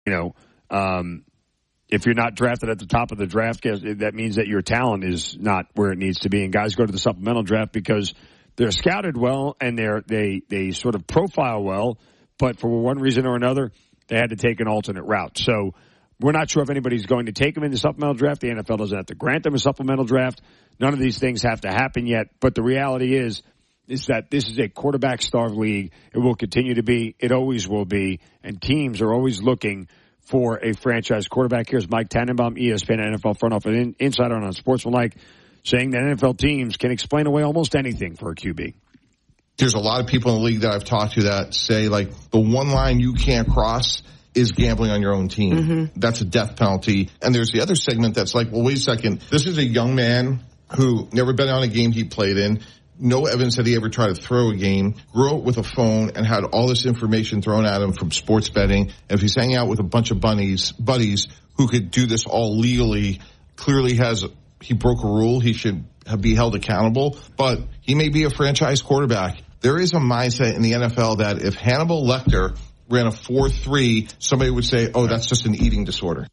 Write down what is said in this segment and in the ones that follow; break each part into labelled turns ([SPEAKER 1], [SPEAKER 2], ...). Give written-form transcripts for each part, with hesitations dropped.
[SPEAKER 1] if you're not drafted at the top of the draft, that means that your talent is not where it needs to be. And guys go to the supplemental draft because they're scouted well and they sort of profile well, but for one reason or another, they had to take an alternate route. So we're not sure if anybody's going to take them in the supplemental draft. The NFL doesn't have to grant them a supplemental draft. None of these things have to happen yet. But the reality is that this is a quarterback-starved league. It will continue to be. It always will be. And teams are always looking for a franchise quarterback. Here's Mike Tannenbaum, ESPN NFL front office insider on Sportsmanlike, saying that NFL teams can explain away almost anything for a QB.
[SPEAKER 2] There's a lot of people in the league that I've talked to that say, like, the one line you can't cross is gambling on your own team. Mm-hmm. That's a death penalty. And there's the other segment that's like, well, wait a second. This is a young man who never been on a game he played in. No evidence that he ever tried to throw a game, grew up with a phone and had all this information thrown at him from sports betting. And if he's hanging out with a bunch of buddies who could do this all legally, clearly he broke a rule. He should be held accountable, but he may be a franchise quarterback. There is a mindset in the NFL that if Hannibal Lecter ran a 4.3, somebody would say, oh, that's just an eating disorder.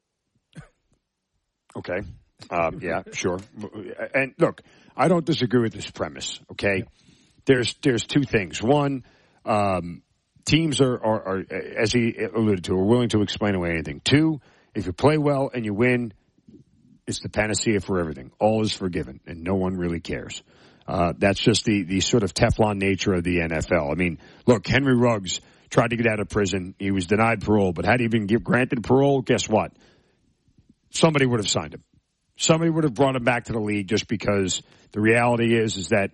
[SPEAKER 1] Okay. Yeah, sure. And look, I don't disagree with this premise, okay? There's two things. One, teams are, as he alluded to, are willing to explain away anything. Two, if you play well and you win, it's the panacea for everything. All is forgiven, and no one really cares. That's just the sort of Teflon nature of the NFL. I mean, look, Henry Ruggs tried to get out of prison. He was denied parole, but had he been granted parole, guess what? Somebody would have signed him. Somebody would have brought him back to the league just because the reality is that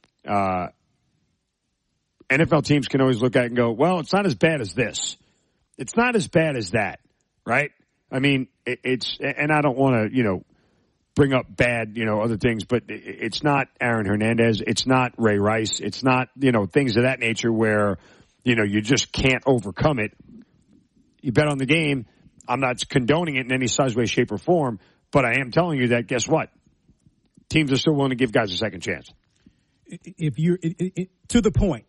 [SPEAKER 1] NFL teams can always look at it and go, well, it's not as bad as this. It's not as bad as that, right? I mean, and I don't want to, bring up bad, other things, but it's not Aaron Hernandez. It's not Ray Rice. It's not, things of that nature where, you just can't overcome it. You bet on the game. I'm not condoning it in any size, way, shape, or form, but I am telling you that, guess what? Teams are still willing to give guys a second chance.
[SPEAKER 3] If you're to the point,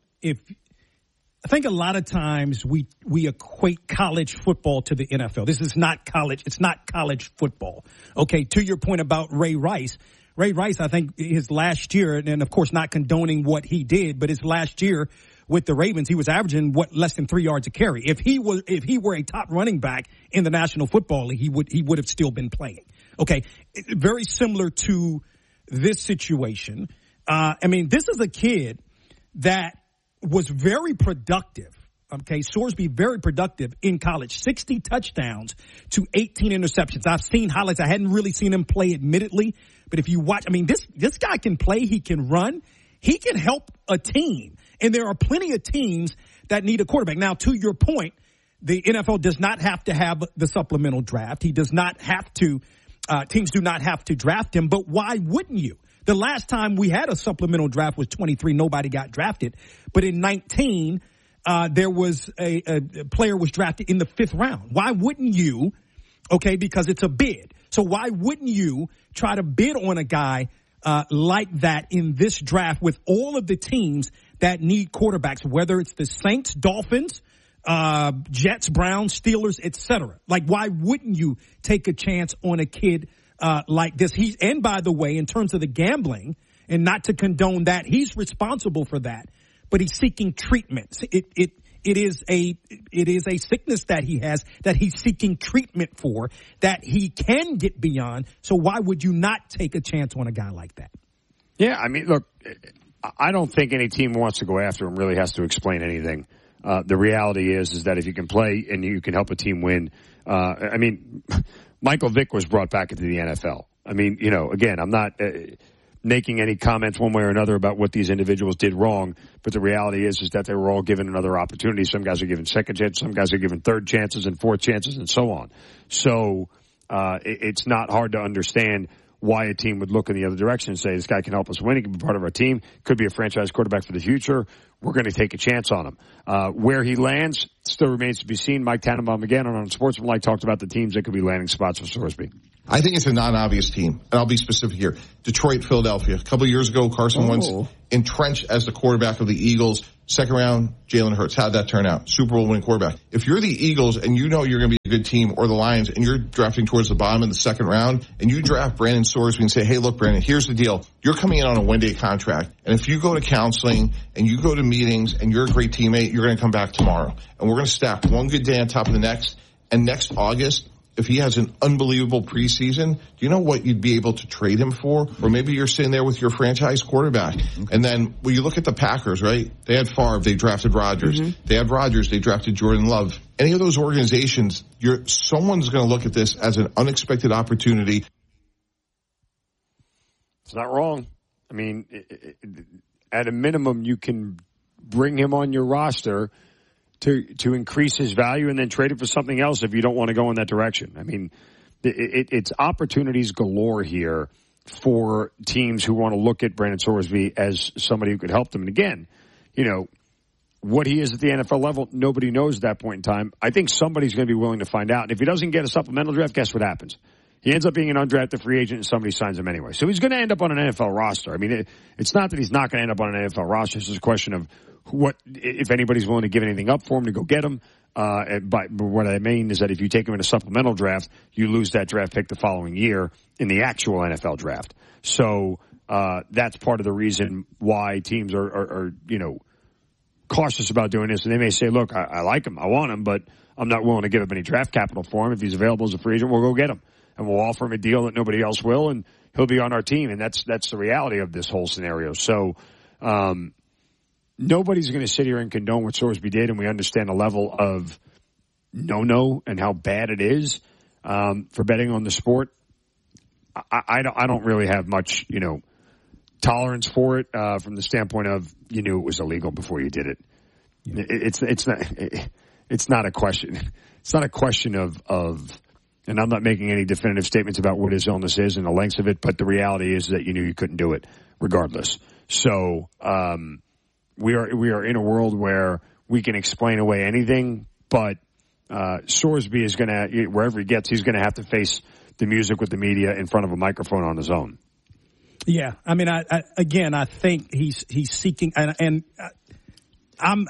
[SPEAKER 3] I think a lot of times we equate college football to the NFL. This is not college. It's not college football. Okay, to your point about Ray Rice. Ray Rice, I think his last year, and of course not condoning what he did, but his last year with the Ravens, he was averaging less than 3 yards a carry. If he were a top running back in the National Football League, he would have still been playing. Okay, very similar to this situation. This is a kid that was very productive. Okay, Sorsby very productive in college. 60 touchdowns to 18 interceptions. I've seen highlights. I hadn't really seen him play, admittedly, but if you watch, this guy can play. He can run. He can help a team, and there are plenty of teams that need a quarterback. Now, to your point, the NFL does not have to have the supplemental draft. He does not have to. Teams do not have to draft him. But why wouldn't you? The last time we had a supplemental draft was 23. Nobody got drafted. But in 19, there was a player was drafted in the 5th round. Why wouldn't you? Okay, because it's a bid. So why wouldn't you try to bid on a guy like that in this draft with all of the teams that need quarterbacks, whether it's the Saints, Dolphins, Jets, Browns, Steelers, etc. Like, why wouldn't you take a chance on a kid like this? And by the way, in terms of the gambling, and not to condone that, he's responsible for that, but he's seeking treatment. It is a sickness that he has that he's seeking treatment for that he can get beyond. So why would you not take a chance on a guy like that?
[SPEAKER 1] Yeah, look, I don't think any team who wants to go after him really has to explain anything. The reality is that if you can play and you can help a team win, Michael Vick was brought back into the NFL. Again, I'm not making any comments one way or another about what these individuals did wrong, but the reality is that they were all given another opportunity. Some guys are given second chances, some guys are given third chances and fourth chances and so on. So it's not hard to understand why a team would look in the other direction and say, this guy can help us win. He can be part of our team. Could be a franchise quarterback for the future. We're going to take a chance on him. Where he lands still remains to be seen. Mike Tannenbaum, again, on Sportsmanlike, talked about the teams that could be landing spots for Sorsby.
[SPEAKER 2] I think it's a non-obvious team, and I'll be specific here. Detroit, Philadelphia. A couple of years ago, Carson Wentz entrenched as the quarterback of the Eagles. Second round, Jalen Hurts. How'd that turn out? Super Bowl winning quarterback. If you're the Eagles and you know you're going to be a good team, or the Lions and you're drafting towards the bottom in the second round, and you draft Brandon Sorsby and say, hey, look, Brandon, here's the deal. You're coming in on a one-day contract. And if you go to counseling and you go to meetings and you're a great teammate, you're going to come back tomorrow. And we're going to stack one good day on top of the next. And next August, if he has an unbelievable preseason, do you know what you'd be able to trade him for? Or maybe you're sitting there with your franchise quarterback. And then when you look at the Packers, right? They had Favre, they drafted Rodgers. Mm-hmm. They had Rodgers, they drafted Jordan Love. Any of those organizations, someone's going to look at this as an unexpected opportunity.
[SPEAKER 1] It's not wrong. I mean, at a minimum, you can bring him on your roster to increase his value and then trade it for something else if you don't want to go in that direction. I mean, it's opportunities galore here for teams who want to look at Brandon Sorsby as somebody who could help them. And again, what he is at the NFL level, nobody knows at that point in time. I think somebody's going to be willing to find out. And if he doesn't get a supplemental draft, guess what happens? He ends up being an undrafted free agent and somebody signs him anyway. So he's going to end up on an NFL roster. I mean, it's not that he's not going to end up on an NFL roster. It's just a question of if anybody's willing to give anything up for him to go get him. But what I mean is that if you take him in a supplemental draft, you lose that draft pick the following year in the actual NFL draft. So that's part of the reason why teams are cautious about doing this. And they may say, look, I like him, I want him, but I'm not willing to give up any draft capital for him. If he's available as a free agent, we'll go get him. And we'll offer him a deal that nobody else will, and he'll be on our team. And that's the reality of this whole scenario. So nobody's going to sit here and condone what Sorsby did, and we understand the level of no and how bad it is for betting on the sport. I don't really have much, tolerance for it from the standpoint of you knew it was illegal before you did it. Yeah. It's not a question. It's not a question of. And I'm not making any definitive statements about what his illness is and the lengths of it, but the reality is that you knew you couldn't do it regardless. So we are in a world where we can explain away anything, but Sorsby is going to, wherever he gets, he's going to have to face the music with the media in front of a microphone on his own.
[SPEAKER 3] Yeah, I mean, I think he's seeking, and I'm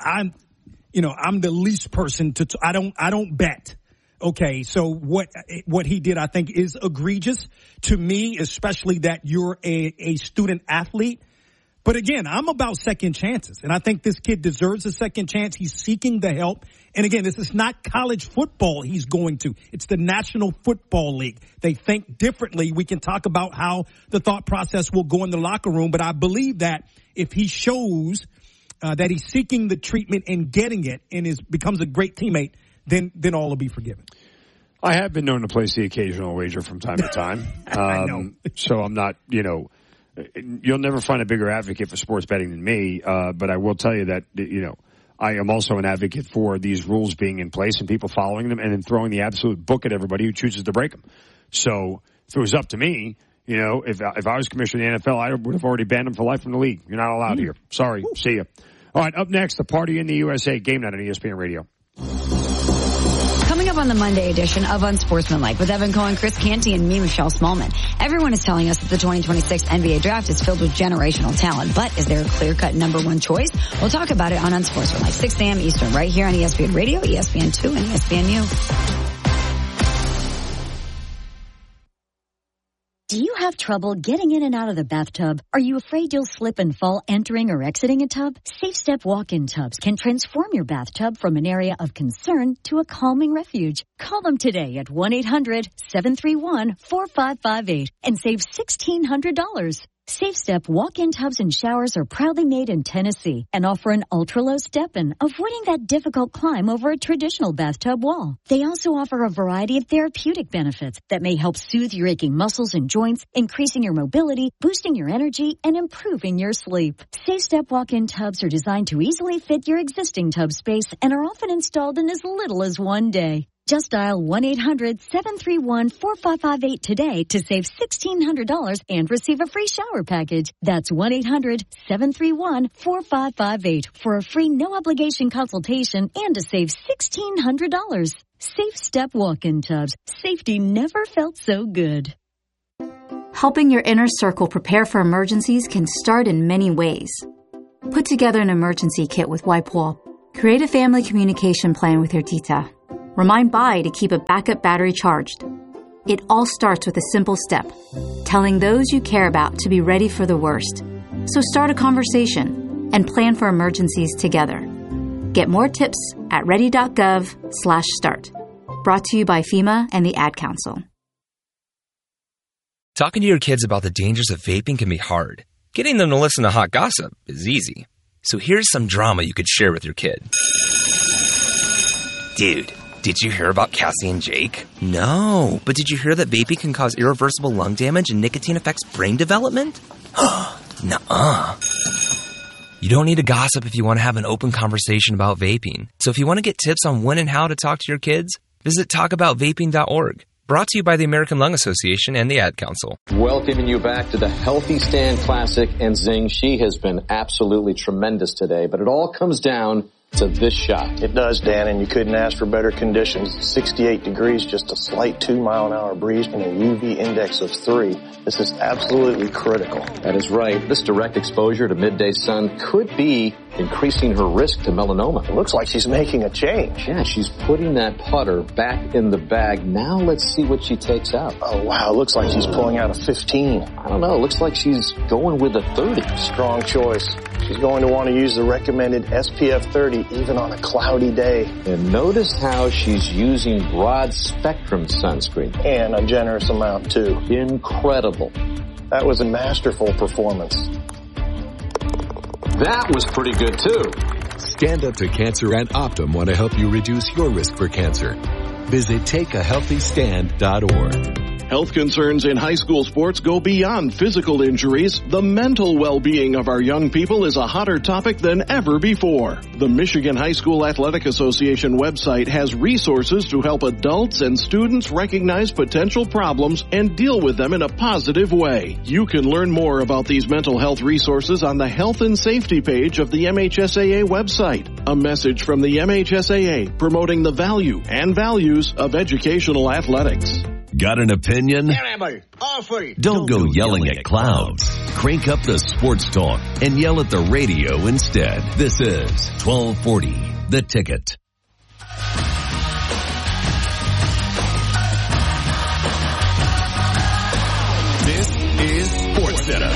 [SPEAKER 3] the least person to. I don't bet. Okay, so what he did, I think, is egregious to me, especially that you're a student athlete. But again, I'm about second chances, and I think this kid deserves a second chance. He's seeking the help. And again, this is not college football he's going to. It's the National Football League. They think differently. We can talk about how the thought process will go in the locker room, but I believe that if he shows that he's seeking the treatment and getting it and becomes a great teammate, then all will be forgiven.
[SPEAKER 1] I have been known to place the occasional wager from time to time.
[SPEAKER 3] I know.
[SPEAKER 1] So I'm not, you'll never find a bigger advocate for sports betting than me. But I will tell you that, I am also an advocate for these rules being in place and people following them and then throwing the absolute book at everybody who chooses to break them. So if it was up to me, if I was commissioner of the NFL, I would have already banned them for life from the league. You're not allowed here. Sorry. See ya. All right. Up next, the Party in the USA Game Night on ESPN Radio.
[SPEAKER 4] Coming up on the Monday edition of Unsportsmanlike with Evan Cohen, Chris Canty, and me, Michelle Smallman. Everyone is telling us that the 2026 NBA draft is filled with generational talent, but is there a clear-cut number one choice? We'll talk about it on Unsportsmanlike, 6 a.m. Eastern, right here on ESPN Radio, ESPN2, and ESPNU.
[SPEAKER 5] Do you have trouble getting in and out of the bathtub? Are you afraid you'll slip and fall entering or exiting a tub? SafeStep walk-in tubs can transform your bathtub from an area of concern to a calming refuge. Call them today at 1-800-731-4558 and save $1,600. SafeStep walk-in tubs and showers are proudly made in Tennessee and offer an ultra-low step-in, avoiding that difficult climb over a traditional bathtub wall. They also offer a variety of therapeutic benefits that may help soothe your aching muscles and joints, increasing your mobility, boosting your energy, and improving your sleep. SafeStep walk-in tubs are designed to easily fit your existing tub space and are often installed in as little as 1 day. Just dial 1-800-731-4558 today to save $1,600 and receive a free shower package. That's 1-800-731-4558 for a free no-obligation consultation and to save $1,600. SafeStep walk-in tubs. Safety never felt so good.
[SPEAKER 6] Helping your inner circle prepare for emergencies can start in many ways. Put together an emergency kit with WipeWall. Create a family communication plan with your tita. Remind Bai to keep a backup battery charged. It all starts with a simple step, telling those you care about to be ready for the worst. So start a conversation and plan for emergencies together. Get more tips at ready.gov/start. Brought to you by FEMA and the Ad Council.
[SPEAKER 7] Talking to your kids about the dangers of vaping can be hard. Getting them to listen to hot gossip is easy. So here's some drama you could share with your kid. Dude, did you hear about Cassie and Jake? No, but did you hear that vaping can cause irreversible lung damage and nicotine affects brain development? Nuh-uh. You don't need to gossip if you want to have an open conversation about vaping. So if you want to get tips on when and how to talk to your kids, visit talkaboutvaping.org. Brought to you by the American Lung Association and the Ad Council.
[SPEAKER 8] Welcoming you back to the Healthy Stand Classic. And Zing, she has been absolutely tremendous today. But it all comes down to this shot.
[SPEAKER 9] It does, Dan, and you couldn't ask for better conditions. 68 degrees, just a slight 2-mile-an-hour breeze, and a UV index of 3. This is absolutely critical.
[SPEAKER 8] That is right. This direct exposure to midday sun could be increasing her risk to melanoma.
[SPEAKER 9] It looks like she's making a change.
[SPEAKER 8] Yeah, she's putting that putter back in the bag. Now let's see what she takes out.
[SPEAKER 9] Oh, wow. It looks like she's pulling out a 15.
[SPEAKER 8] I don't know. It looks like she's going with a 30.
[SPEAKER 9] Strong choice. She's going to want to use the recommended SPF 30 even on a cloudy day.
[SPEAKER 8] And notice how she's using broad spectrum sunscreen.
[SPEAKER 9] And a generous amount, too.
[SPEAKER 8] Incredible.
[SPEAKER 9] That was a masterful performance.
[SPEAKER 8] That was pretty good, too.
[SPEAKER 10] Stand Up to Cancer and Optum want to help you reduce your risk for cancer. Visit takeahealthystand.org.
[SPEAKER 11] Health concerns in high school sports go beyond physical injuries. The mental well-being of our young people is a hotter topic than ever before. The Michigan High School Athletic Association website has resources to help adults and students recognize potential problems and deal with them in a positive way. You can learn more about these mental health resources on the Health and Safety page of the MHSAA website. A message from the MHSAA promoting the value and values of educational athletics.
[SPEAKER 10] Got an opinion? Don't go yelling at clouds. Crank up the sports talk and yell at the radio instead. This is 1240 The Ticket. This is SportsCenter.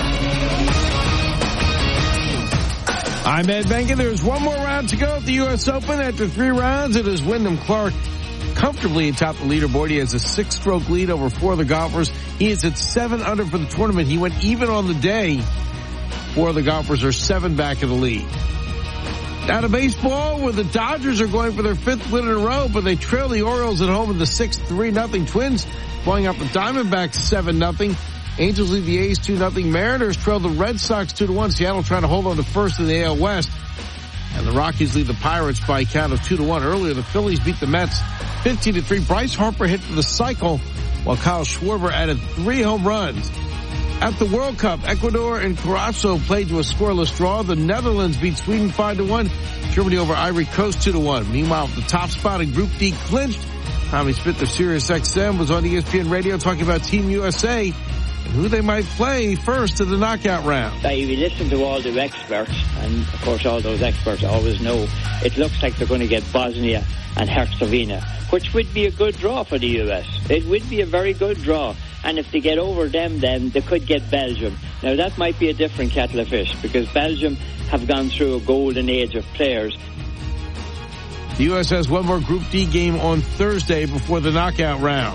[SPEAKER 1] I'm Ed Benkin. There's one more round to go at the U.S. Open. After 3 rounds, it is Wyndham Clark comfortably atop the leaderboard. He has a 6-stroke lead over 4 of the golfers. He is at 7 under for the tournament. He went even on the day. 4 of the golfers are 7 back in the lead. Now to baseball, where the Dodgers are going for their 5th win in a row, but they trail the Orioles at home in the 6th 3-0. Twins blowing up the Diamondbacks 7-0. Angels lead the A's 2-0. Mariners trail the Red Sox 2-1. Seattle trying to hold on to first in the AL West. And the Rockies lead the Pirates by a count of 2-1. Earlier, the Phillies beat the Mets 15-3. Bryce Harper hit for the cycle, while Kyle Schwarber added 3 home runs. At the World Cup, Ecuador and Curaçao played to a scoreless draw. The Netherlands beat Sweden 5-1. Germany over Ivory Coast 2-1. Meanwhile, the top spot in Group D clinched. Tommy Smith of Sirius XM was on ESPN Radio talking about Team USA and who they might play first in the knockout round.
[SPEAKER 12] If you listen to all the experts, and of course all those experts always know, it looks like they're going to get Bosnia and Herzegovina, which would be a good draw for the US. It would be a very good draw. And if they get over them, then they could get Belgium. Now that might be a different kettle of fish, because Belgium have gone through a golden age of players.
[SPEAKER 1] The U.S. has one more Group D game on Thursday before the knockout round.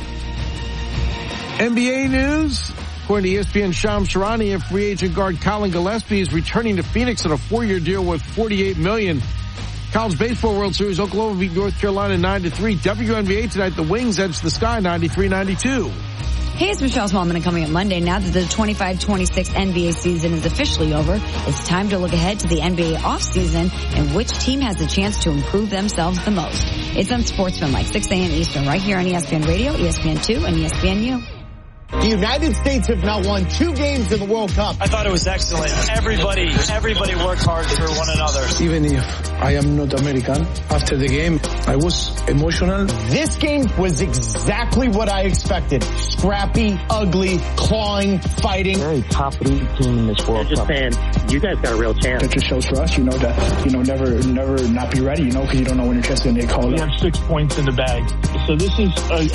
[SPEAKER 1] NBA news. According to ESPN, Shams Charania and free agent guard Colin Gillespie is returning to Phoenix on a 4-year deal worth $48 million. College Baseball World Series, Oklahoma beat North Carolina 9-3. WNBA tonight, the Wings edge the Sky 93-92.
[SPEAKER 4] Hey, it's Michelle Smallman, and coming up Monday, now that the 25-26 NBA season is officially over, it's time to look ahead to the NBA offseason and which team has the chance to improve themselves the most. It's on Sportsman, like 6 a.m. Eastern, right here on ESPN Radio, ESPN2, and ESPNU.
[SPEAKER 13] The United States have now won 2 games in the World Cup.
[SPEAKER 14] I thought it was excellent. Everybody worked hard for one another.
[SPEAKER 15] Even if I am not American, after the game, I was emotional.
[SPEAKER 13] This game was exactly what I expected. Scrappy, ugly, clawing, fighting.
[SPEAKER 16] Very top elite team in this World Cup.
[SPEAKER 17] Just saying, you guys got a real chance.
[SPEAKER 15] That just shows for us, that, never not be ready, because you don't know when your chance is going to get called up.
[SPEAKER 18] We have 6 points in the bag. So this is